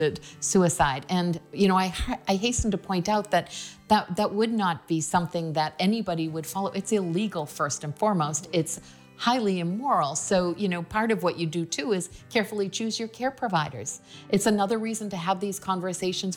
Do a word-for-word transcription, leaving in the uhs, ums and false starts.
suicide. And, you know, I, I hasten to point out that, that that would not be something that anybody would follow. It's illegal, first and foremost. It's highly immoral. So, you know, part of what you do too is carefully choose your care providers. It's another reason to have these conversations